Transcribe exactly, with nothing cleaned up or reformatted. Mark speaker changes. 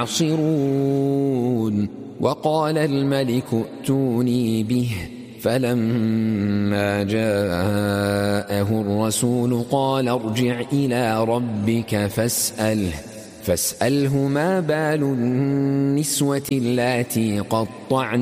Speaker 1: يعصرون وقال الملك ائتوني به فلما جاءه الرسول قال ارجع إلى ربك فاسأله فاسأله ما بال النسوة اللاتي قطعن